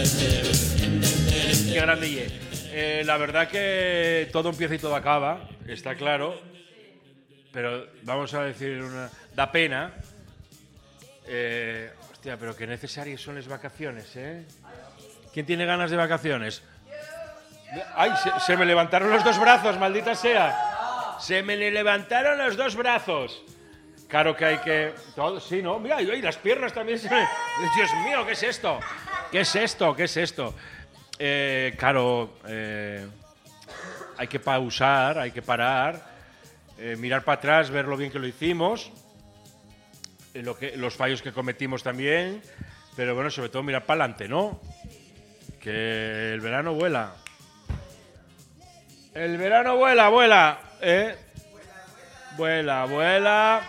Qué grande y la verdad que todo empieza y todo acaba, está claro. Pero vamos a decir da pena. Hostia, pero qué necesarias son las vacaciones, ¿eh? ¿Quién tiene ganas de vacaciones? ¡Ay! Se me levantaron los dos brazos, maldita sea. Se me levantaron los dos brazos. Claro que hay que... Todo, sí, ¿no? Mira, y las piernas también se me... Dios mío, ¿qué es esto? ¿Qué es esto? ¿Qué es esto? Claro, hay que pausar, hay que parar, mirar para atrás, ver lo bien que lo hicimos, los fallos que cometimos también, pero bueno, sobre todo mirar para adelante, ¿no? Que el verano vuela. El verano vuela, vuela, ¿eh? Vuela, vuela.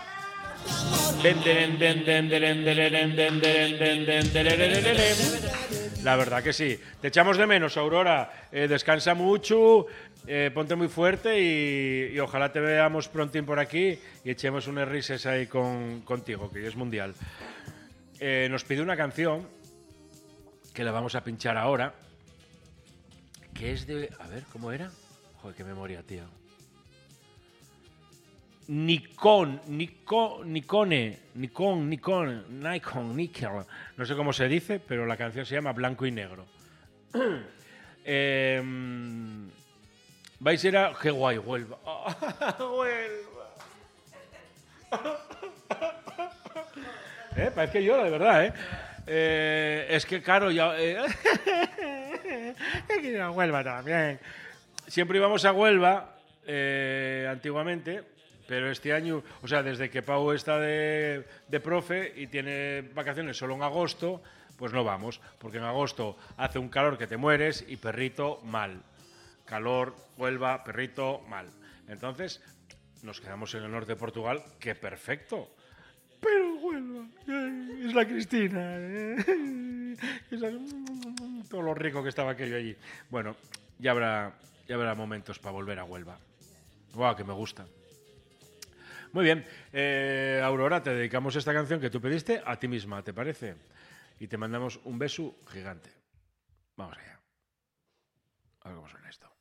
La verdad que sí. Te echamos de menos, Aurora. Descansa mucho, ponte muy fuerte y ojalá te veamos prontín por aquí y echemos unas risas ahí contigo, que es mundial. Nos pide una canción que la vamos a pinchar ahora, que es de... A ver, ¿cómo era? Joder, qué memoria, tío. Nikon, Nickel. No sé cómo se dice, pero la canción se llama Blanco y Negro. Vais a ir a... ¡Qué guay, Huelva! ¡Huelva! Parece que llora, de verdad, es que, claro, ya... Hay que ir a Huelva también. Siempre íbamos a Huelva, antiguamente... Pero este año, o sea, desde que Pau está de profe y tiene vacaciones solo en agosto, pues no vamos, porque en agosto hace un calor que te mueres y perrito mal. Calor, Huelva, perrito mal. Entonces, nos quedamos en el norte de Portugal, que perfecto. Pero Huelva, es la Cristina. Todo lo rico que estaba aquello allí. Bueno, ya habrá momentos para volver a Huelva. Guau, que me gusta. Muy bien, Aurora, te dedicamos esta canción que tú pediste a ti misma, ¿te parece? Y te mandamos un beso gigante. Vamos allá. A ver cómo suena esto.